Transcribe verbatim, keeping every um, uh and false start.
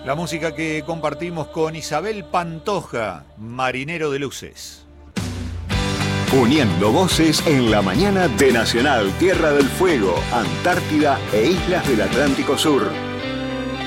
La música que compartimos con Isabel Pantoja, Marinero de Luces. Uniendo voces en la mañana de Nacional, Tierra del Fuego, Antártida e Islas del Atlántico Sur.